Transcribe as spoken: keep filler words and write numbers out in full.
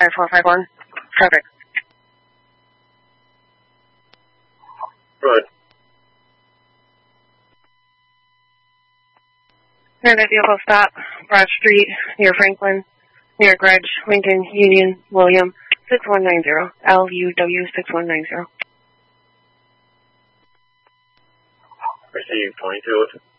five four five one. Traffic. Good. Near that vehicle stop, Broad Street, near Franklin, near Grudge, Lincoln, Union, William, six one nine zero, L U W six one nine zero. Receive twenty-two.